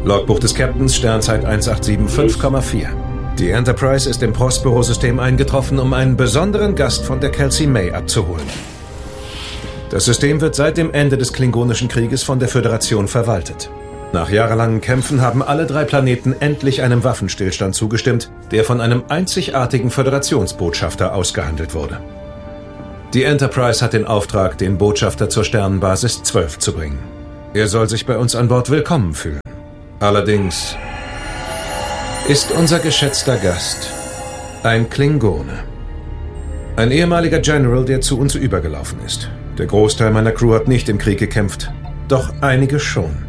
Logbuch des Captains, Sternzeit 1875,4. Die Enterprise ist im Prospero-System eingetroffen, um einen besonderen Gast von der Kelsey May abzuholen. Das System wird seit dem Ende des Klingonischen Krieges von der Föderation verwaltet. Nach jahrelangen Kämpfen haben alle 3 Planeten endlich einem Waffenstillstand zugestimmt, der von einem einzigartigen Föderationsbotschafter ausgehandelt wurde. Die Enterprise hat den Auftrag, den Botschafter zur Sternenbasis 12 zu bringen. Er soll sich bei uns an Bord willkommen fühlen. Allerdings ist unser geschätzter Gast ein Klingone. Ein ehemaliger General, der zu uns übergelaufen ist. Der Großteil meiner Crew hat nicht im Krieg gekämpft, doch einige schon.